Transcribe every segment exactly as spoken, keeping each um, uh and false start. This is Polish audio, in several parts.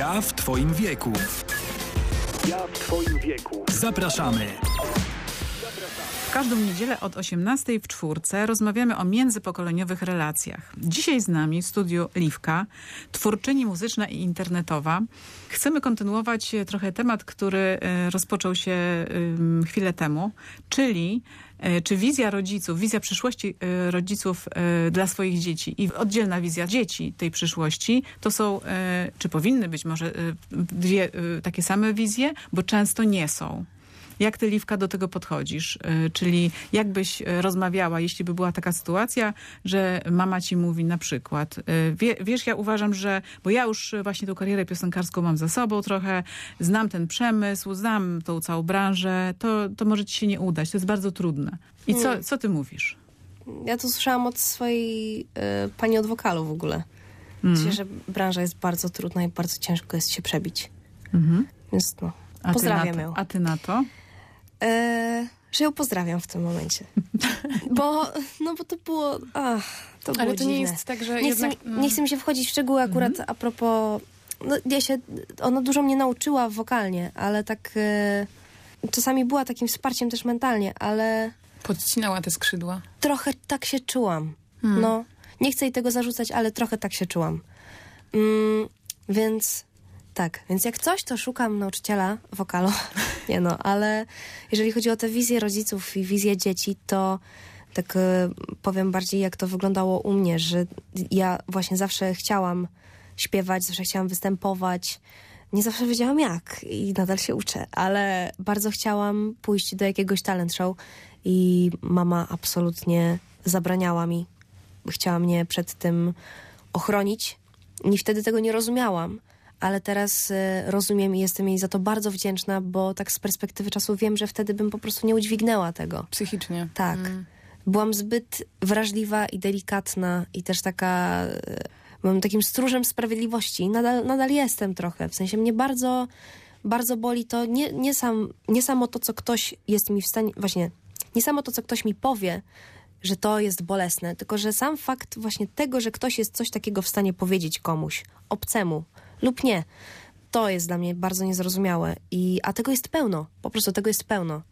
Ja w twoim wieku. Ja w twoim wieku. Zapraszamy. W każdą niedzielę od osiemnastej w czwórce rozmawiamy o międzypokoleniowych relacjach. Dzisiaj z nami w studiu Liwka, twórczyni muzyczna i internetowa. Chcemy kontynuować trochę temat, który rozpoczął się chwilę temu, czyli czy wizja rodziców, wizja przyszłości rodziców dla swoich dzieci i oddzielna wizja dzieci tej przyszłości, to są, czy powinny być może dwie takie same wizje, bo często nie są. Jak ty, Liwka, do tego podchodzisz? Czyli jakbyś rozmawiała, jeśli by była taka sytuacja, że mama ci mówi na przykład, wie, wiesz, ja uważam, że, bo ja już właśnie tą karierę piosenkarską mam za sobą trochę, znam ten przemysł, znam tą całą branżę, to, to może ci się nie udać, to jest bardzo trudne. I co, co ty mówisz? Ja to słyszałam od swojej y, pani od wokalu w ogóle. Mm. Myślę, że branża jest bardzo trudna i bardzo ciężko jest się przebić. Mm-hmm. Więc no, a pozdrawiam ty ją. A ty na to? E, że ją pozdrawiam w tym momencie. bo, no bo to było... Ach, to Ale było to dziwne. nie jest tak, że nie jednak... Chcę, nie chcę mi się wchodzić w szczegóły akurat mm-hmm. a propos... No, ja się, ona dużo mnie nauczyła wokalnie, ale tak... E, czasami była takim wsparciem też mentalnie, ale... Podcinała te skrzydła. Trochę tak się czułam. Mm. No, nie chcę jej tego zarzucać, ale trochę tak się czułam. Mm, więc... Tak, więc jak coś, to szukam nauczyciela wokalu. Nie no, ale jeżeli chodzi o tę wizję rodziców i wizję dzieci, to tak y, powiem bardziej, jak to wyglądało u mnie, że ja właśnie zawsze chciałam śpiewać, zawsze chciałam występować. Nie zawsze wiedziałam jak i nadal się uczę, ale bardzo chciałam pójść do jakiegoś talent show i mama absolutnie zabraniała mi. Chciała mnie przed tym ochronić i wtedy tego nie rozumiałam. Ale teraz y, rozumiem i jestem jej za to bardzo wdzięczna, bo tak z perspektywy czasu wiem, że wtedy bym po prostu nie udźwignęła tego. Psychicznie. Tak. Mm. Byłam zbyt wrażliwa i delikatna i też taka... Y, byłam takim stróżem sprawiedliwości. Nadal, nadal jestem trochę. W sensie mnie bardzo, bardzo boli to nie, nie, sam, nie samo to, co ktoś jest mi w stanie... Właśnie, nie samo to, co ktoś mi powie, że to jest bolesne, tylko że sam fakt właśnie tego, że ktoś jest coś takiego w stanie powiedzieć komuś, obcemu, lub nie. To jest dla mnie bardzo niezrozumiałe. I, a tego jest pełno. Po prostu tego jest pełno.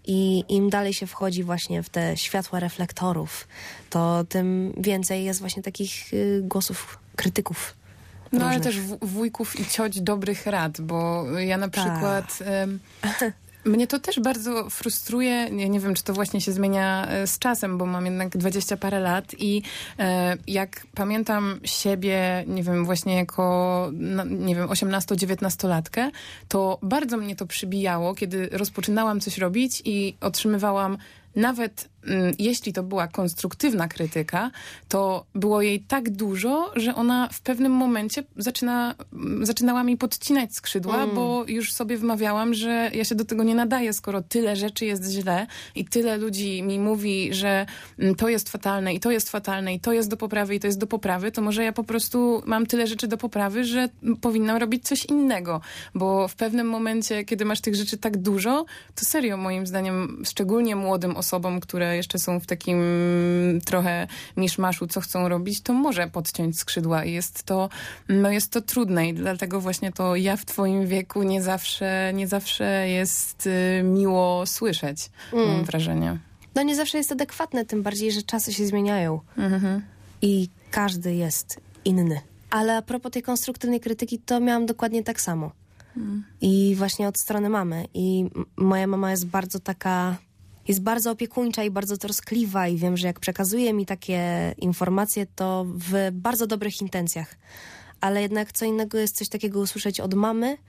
I im dalej się wchodzi właśnie w te światła reflektorów, to tym więcej jest właśnie takich y, głosów krytyków. No różnych. ale też w- wujków i cioć dobrych rad, bo ja na przykład... Ym, mnie to też bardzo frustruje. Nie, nie wiem, czy to właśnie się zmienia z czasem, bo mam jednak dwadzieścia parę lat i e, jak pamiętam siebie, nie wiem, właśnie jako, no, nie wiem, osiemnasto-dziewiętnastolatkę, to bardzo mnie to przybijało, kiedy rozpoczynałam coś robić i otrzymywałam nawet mm, jeśli to była konstruktywna krytyka, to było jej tak dużo, że ona w pewnym momencie zaczyna, zaczynała mi podcinać skrzydła, mm. bo już sobie wmawiałam, że ja się do tego nie nadaję, skoro tyle rzeczy jest źle i tyle ludzi mi mówi, że mm, to jest fatalne i to jest fatalne i to jest do poprawy i to jest do poprawy, to może ja po prostu mam tyle rzeczy do poprawy, że powinnam robić coś innego, bo w pewnym momencie, kiedy masz tych rzeczy tak dużo, to serio moim zdaniem, szczególnie młodym osobom, które jeszcze są w takim trochę miszmaszu, co chcą robić, to może podciąć skrzydła i jest to, no jest to trudne i dlatego właśnie to ja w twoim wieku nie zawsze, nie zawsze jest y, miło słyszeć, mm. mam wrażenie. No nie zawsze jest adekwatne, tym bardziej, że czasy się zmieniają mm-hmm. i każdy jest inny. Ale a propos tej konstruktywnej krytyki, to miałam dokładnie tak samo. Mm. I właśnie od strony mamy. I m- moja mama jest bardzo taka... Jest bardzo opiekuńcza i bardzo troskliwa i wiem, że jak przekazuje mi takie informacje, to w bardzo dobrych intencjach. Ale jednak co innego jest coś takiego usłyszeć od mamy,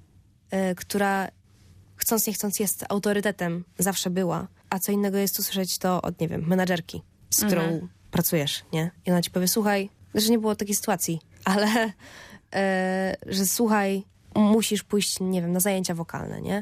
yy, która chcąc nie chcąc jest autorytetem, zawsze była. A co innego jest usłyszeć to od, nie wiem, menadżerki, z którą mhm. pracujesz, nie? I ona ci powie, słuchaj, że nie było takiej sytuacji, ale yy, że słuchaj, musisz pójść, nie wiem, na zajęcia wokalne, nie?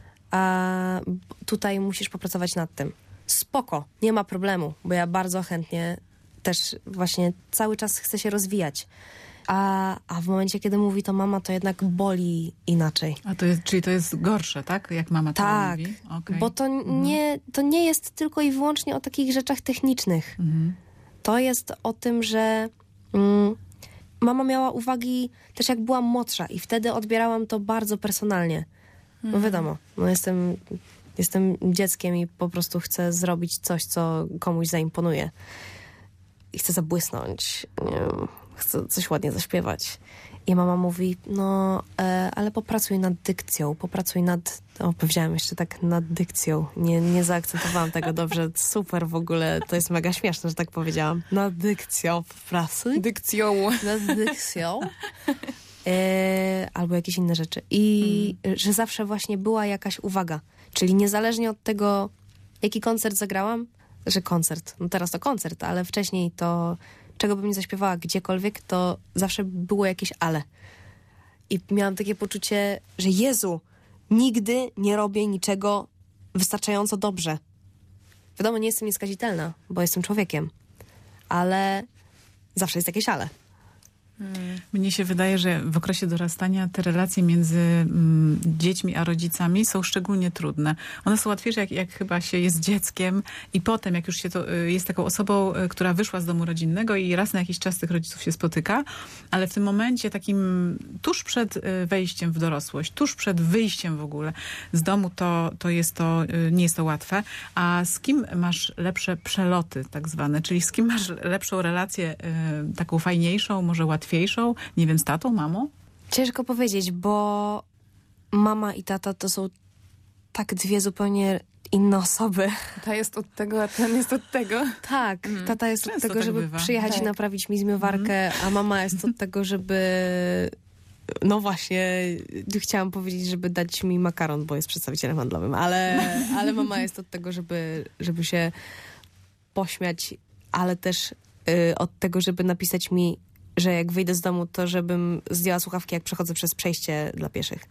A tutaj musisz popracować nad tym. Spoko, nie ma problemu, bo ja bardzo chętnie też właśnie cały czas chcę się rozwijać. A, a w momencie, kiedy mówi to mama, to jednak boli inaczej. A to jest, czyli to jest gorsze, tak? Jak mama to tak, mówi? Okay. Bo to, mhm. nie, to nie jest tylko i wyłącznie o takich rzeczach technicznych. Mhm. To jest o tym, że mm, mama miała uwagi też jak byłam młodsza i wtedy odbierałam to bardzo personalnie. No wiadomo, no jestem, jestem dzieckiem i po prostu chcę zrobić coś, co komuś zaimponuje. I chcę zabłysnąć, nie wiem, chcę coś ładnie zaśpiewać. I mama mówi, no, e, ale popracuj nad dykcją, popracuj nad... O, powiedziałam jeszcze tak, nad dykcją. Nie, nie zaakcentowałam tego dobrze. Super w ogóle, to jest mega śmieszne, że tak powiedziałam. Nad dykcją popracuj. Dykcją. Nad dykcją. E, albo jakieś inne rzeczy. I mm. że zawsze właśnie była jakaś uwaga. Czyli niezależnie od tego, jaki koncert zagrałam, że koncert, no teraz to koncert, ale wcześniej to... czego bym nie zaśpiewała gdziekolwiek, to zawsze było jakieś ale. I miałam takie poczucie, że Jezu, nigdy nie robię niczego wystarczająco dobrze. Wiadomo, nie jestem nieskazitelna, bo jestem człowiekiem. Ale zawsze jest jakieś ale. Hmm. Mnie się wydaje, że w okresie dorastania te relacje między mm, dziećmi a rodzicami są szczególnie trudne. One są łatwiejsze, jak, jak chyba się jest dzieckiem i potem, jak już się to jest taką osobą, która wyszła z domu rodzinnego i raz na jakiś czas tych rodziców się spotyka, ale w tym momencie takim tuż przed wejściem w dorosłość, tuż przed wyjściem w ogóle z domu, to, to jest to, nie jest to łatwe. A z kim masz lepsze przeloty tak zwane? Czyli z kim masz lepszą relację, y, taką fajniejszą, może łatwiejszą? Nie wiem, z tatą, mamą? Ciężko powiedzieć, bo mama i tata to są tak dwie zupełnie inne osoby. Ta jest od tego, a ten jest od tego. Tak, mm. tata jest Często od tego, tak żeby bywa. przyjechać tak. i naprawić mi zmywarkę, mm. a mama jest od tego, żeby... No właśnie, chciałam powiedzieć, żeby dać mi makaron, bo jest przedstawicielem handlowym, ale, ale mama jest od tego, żeby, żeby się pośmiać, ale też y, od tego, żeby napisać mi, że jak wyjdę z domu, to żebym zdjęła słuchawki, jak przechodzę przez przejście dla pieszych.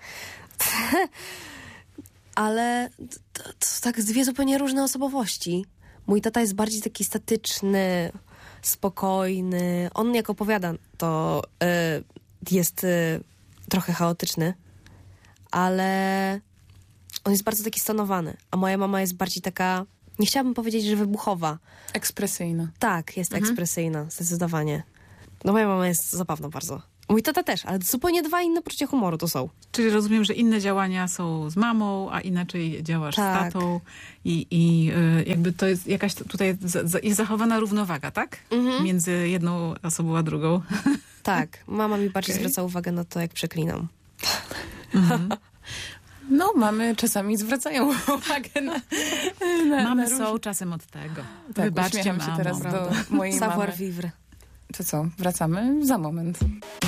Ale to, to tak dwie zupełnie różne osobowości. Mój tata jest bardziej taki statyczny, spokojny. On jak opowiada, to y, jest y, trochę chaotyczny, ale on jest bardzo taki stonowany. A moja mama jest bardziej taka, nie chciałabym powiedzieć, że wybuchowa. Ekspresyjna. Tak, jest mhm. ekspresyjna, zdecydowanie. No moja mama jest zabawna bardzo. Mój tata też, ale zupełnie dwa inne poczucia humoru to są. Czyli rozumiem, że inne działania są z mamą, a inaczej działasz tak. z tatą i, i y, jakby to jest jakaś tutaj za, za, jest zachowana równowaga, tak? Mhm. Między jedną osobą a drugą. Tak, mama mi bardziej okay. zwraca uwagę na to, jak przeklinam. Mhm. No, mamy czasami zwracają uwagę na... na mamy na są czasem od tego. Tak, wybaczcie, uśmiecham się mamo. teraz do mojej Savoir mamy. vivre. To co, wracamy za moment.